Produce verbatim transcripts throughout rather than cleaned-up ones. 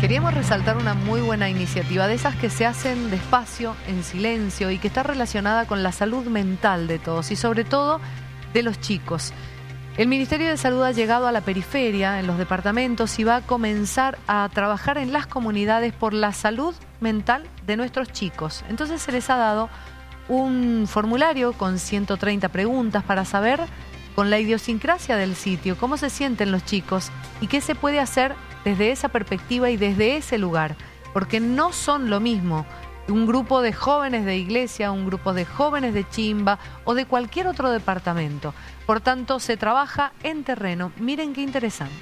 queríamos resaltar una muy buena iniciativa, de esas que se hacen despacio, en silencio, y que está relacionada con la salud mental de todos y sobre todo de los chicos. El Ministerio de Salud ha llegado a la periferia, en los departamentos, y va a comenzar a trabajar en las comunidades por la salud mental de nuestros chicos. Entonces se les ha dado un formulario con ciento treinta preguntas para saber, con la idiosincrasia del sitio, cómo se sienten los chicos y qué se puede hacer desde esa perspectiva y desde ese lugar. Porque no son lo mismo un grupo de jóvenes de iglesia, un grupo de jóvenes de Chimba o de cualquier otro departamento. Por tanto, se trabaja en terreno. Miren qué interesante.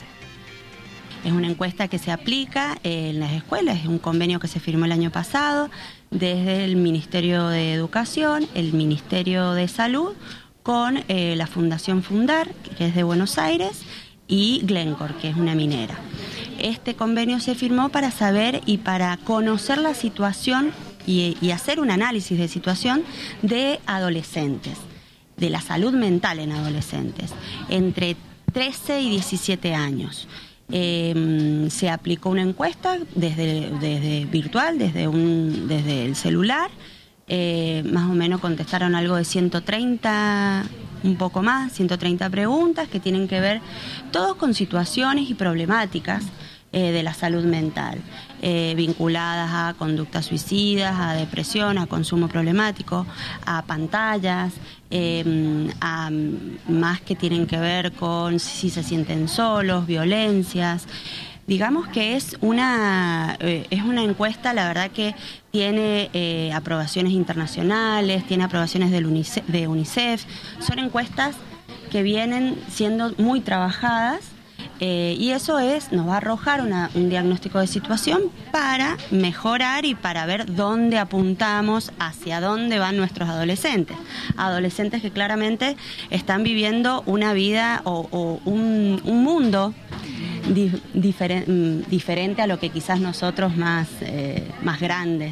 Es una encuesta que se aplica en las escuelas, es un convenio que se firmó el año pasado desde el Ministerio de Educación, el Ministerio de Salud, con eh, la Fundación Fundar, que es de Buenos Aires, y Glencore, que es una minera. Este convenio se firmó para saber y para conocer la situación y, y hacer un análisis de situación de adolescentes, de la salud mental en adolescentes, entre trece y diecisiete años. Eh, se aplicó una encuesta desde, desde virtual, desde, un, desde el celular. Eh, más o menos contestaron algo de ciento treinta, un poco más, ciento treinta preguntas que tienen que ver todos con situaciones y problemáticas eh, de la salud mental, eh, vinculadas a conductas suicidas, a depresión, a consumo problemático, a pantallas, eh, a más que tienen que ver con si se sienten solos, violencias. Digamos que es una, eh, es una encuesta, la verdad que tiene eh, aprobaciones internacionales, tiene aprobaciones del UNICEF, de UNICEF. Son encuestas que vienen siendo muy trabajadas eh, y eso es, nos va a arrojar una, un diagnóstico de situación para mejorar y para ver dónde apuntamos, hacia dónde van nuestros adolescentes. Adolescentes que claramente están viviendo una vida o, o un, un mundo Dif diferen diferente a lo que quizás nosotros más, eh, más grandes.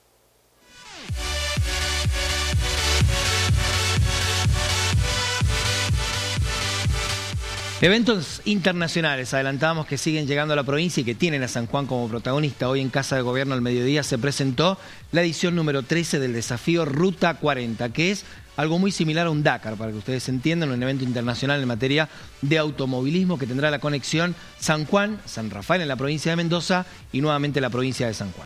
Eventos internacionales, adelantamos que siguen llegando a la provincia y que tienen a San Juan como protagonista. Hoy en Casa de Gobierno al mediodía se presentó la edición número trece del desafío Ruta cuarenta, que es algo muy similar a un Dakar, para que ustedes entiendan, un evento internacional en materia de automovilismo que tendrá la conexión San Juan, San Rafael en la provincia de Mendoza y nuevamente la provincia de San Juan.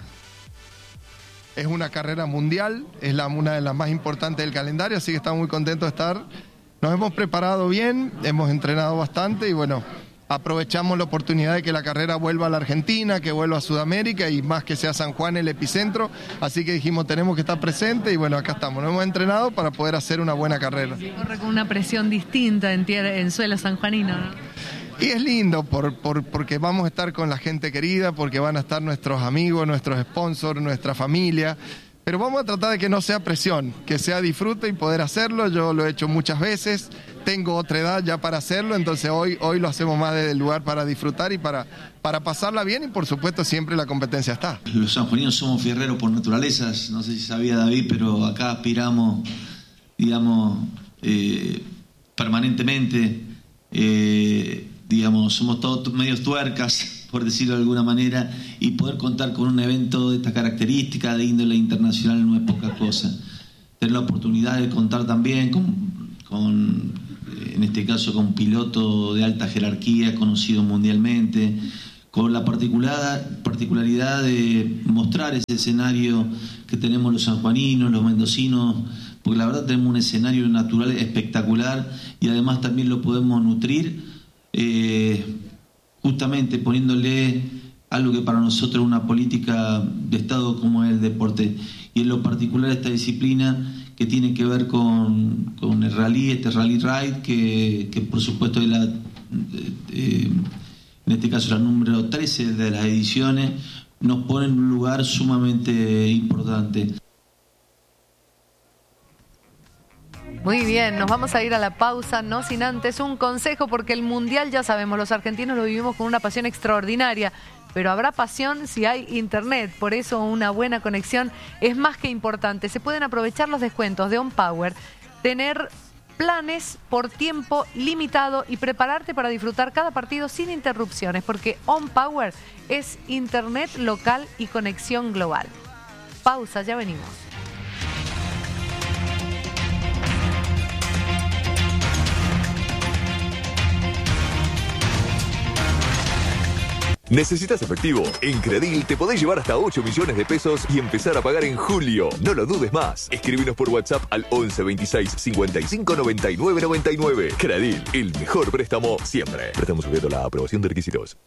Es una carrera mundial, es la, una de las más importantes del calendario, así que estamos muy contentos de estar. Nos hemos preparado bien, hemos entrenado bastante y bueno, aprovechamos la oportunidad de que la carrera vuelva a la Argentina, que vuelva a Sudamérica y más que sea San Juan el epicentro, así que dijimos tenemos que estar presentes y bueno, acá estamos, nos hemos entrenado para poder hacer una buena carrera. Corre con una presión distinta en, tierra, en suelo sanjuanino, ¿no? Y es lindo por, por, porque vamos a estar con la gente querida, porque van a estar nuestros amigos, nuestros sponsors, nuestra familia. Pero vamos a tratar de que no sea presión, que sea disfrute y poder hacerlo. Yo lo he hecho muchas veces, tengo otra edad ya para hacerlo, entonces hoy, hoy lo hacemos más desde el lugar para disfrutar y para, para pasarla bien y por supuesto siempre la competencia está. Los sanjuaninos somos fierreros por naturaleza, no sé si sabía David, pero acá aspiramos, digamos, eh, permanentemente, eh, digamos, somos todos medios tuercas, por decirlo de alguna manera, y poder contar con un evento de esta característica de índole internacional no es poca cosa. Tener la oportunidad de contar también con, con en este caso, con un piloto de alta jerarquía, conocido mundialmente, con la particular, particularidad de mostrar ese escenario que tenemos los sanjuaninos, los mendocinos, porque la verdad tenemos un escenario natural espectacular y además también lo podemos nutrir, eh, justamente poniéndole algo que para nosotros es una política de Estado como es el deporte, y en lo particular esta disciplina que tiene que ver con, con el rally, este rally ride, que, que por supuesto es la, eh, en este caso la número trece de las ediciones, nos pone en un lugar sumamente importante. Muy bien, nos vamos a ir a la pausa, no sin antes un consejo, porque el Mundial, ya sabemos, los argentinos lo vivimos con una pasión extraordinaria, pero habrá pasión si hay internet, por eso una buena conexión es más que importante. Se pueden aprovechar los descuentos de OnPower, tener planes por tiempo limitado y prepararte para disfrutar cada partido sin interrupciones, porque On Power es internet local y conexión global. Pausa, ya venimos. ¿Necesitas efectivo? En Credil te podés llevar hasta ocho millones de pesos y empezar a pagar en julio. No lo dudes más. Escríbenos por WhatsApp al once veintiséis cincuenta y cinco noventa y nueve noventa y nueve. Credil, el mejor préstamo siempre. Préstamo sujeto a la aprobación de requisitos.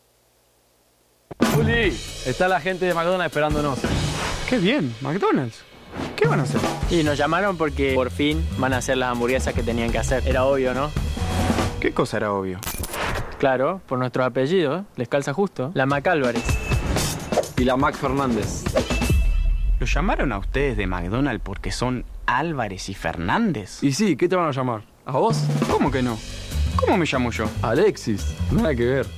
Juli, está la gente de McDonald's esperándonos. Qué bien, McDonald's. ¿Qué van a hacer? Y nos llamaron porque por fin van a hacer las hamburguesas que tenían que hacer. Era obvio, ¿no? ¿Qué cosa era obvio? Claro, por nuestro apellido, les calza justo. La Mac Álvarez. Y la Mac Fernández. ¿Los llamaron a ustedes de McDonald's porque son Álvarez y Fernández? Y sí, ¿qué te van a llamar? ¿A vos? ¿Cómo que no? ¿Cómo me llamo yo? Alexis, nada que ver.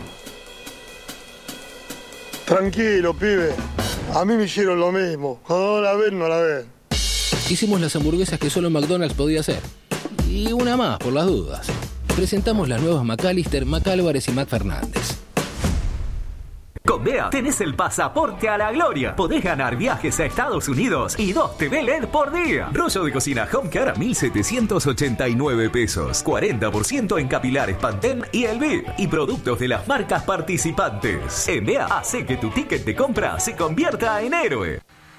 Tranquilo, pibe. A mí me hicieron lo mismo. Cuando no la ven, no la ven. Hicimos las hamburguesas que solo McDonald's podía hacer. Y una más, por las dudas. Presentamos las nuevas McAllister, Mac Álvarez y Mac Fernández. Con D E A tenés el pasaporte a la gloria. Podés ganar viajes a Estados Unidos y dos T V L E D por día. Rollo de cocina HomeCare a mil setecientos ochenta y nueve pesos. cuarenta por ciento en capilares Pantene y Elviv. Y productos de las marcas participantes. En D E A hace que tu ticket de compra se convierta en héroe.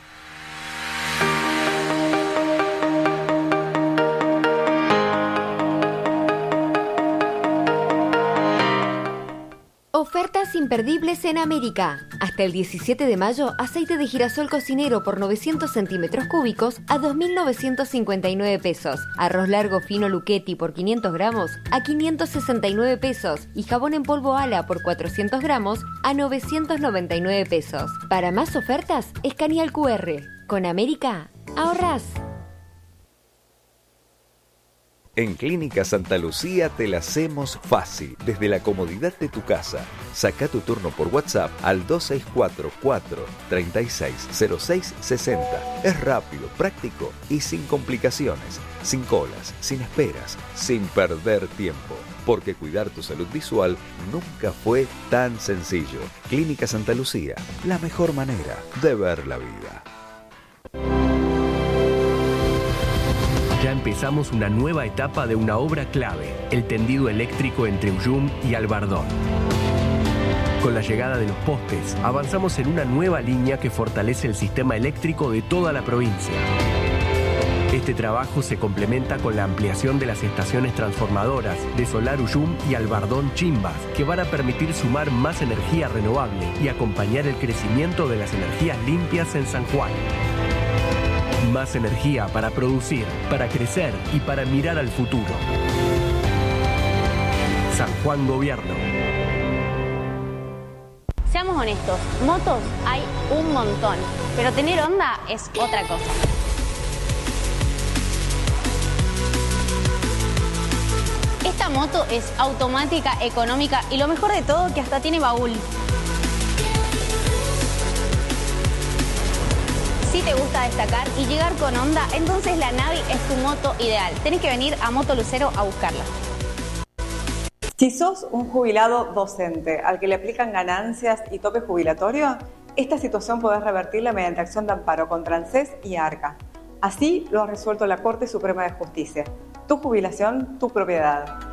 Ofertas imperdibles en América. Hasta el diecisiete de mayo, aceite de girasol cocinero por novecientos centímetros cúbicos a dos mil novecientos cincuenta y nueve pesos. Arroz largo fino Luchetti por quinientos gramos a quinientos sesenta y nueve pesos. Y jabón en polvo Ala por cuatrocientos gramos a novecientos noventa y nueve pesos. Para más ofertas, escanea el cu erre. Con América, ahorrás. En Clínica Santa Lucía te la hacemos fácil, desde la comodidad de tu casa. Saca tu turno por WhatsApp al dos seis cuatro cuatro tres seis cero seis seis cero. Es rápido, práctico y sin complicaciones, sin colas, sin esperas, sin perder tiempo. Porque cuidar tu salud visual nunca fue tan sencillo. Clínica Santa Lucía, la mejor manera de ver la vida. Ya empezamos una nueva etapa de una obra clave, el tendido eléctrico entre Ullum y Albardón. Con la llegada de los postes, avanzamos en una nueva línea que fortalece el sistema eléctrico de toda la provincia. Este trabajo se complementa con la ampliación de las estaciones transformadoras de Solar Ullum y Albardón Chimbas, que van a permitir sumar más energía renovable y acompañar el crecimiento de las energías limpias en San Juan. Más energía para producir, para crecer y para mirar al futuro. San Juan Gobierno. Seamos honestos, motos hay un montón, pero tener onda es otra cosa. Esta moto es automática, económica y lo mejor de todo que hasta tiene baúl. Si te gusta destacar y llegar con onda, entonces la Navi es tu moto ideal. Tenés que venir a Moto Lucero a buscarla. Si sos un jubilado docente al que le aplican ganancias y tope jubilatorio, esta situación podés revertirla mediante acción de amparo contra ANSES y ARCA. Así lo ha resuelto la Corte Suprema de Justicia. Tu jubilación, tu propiedad.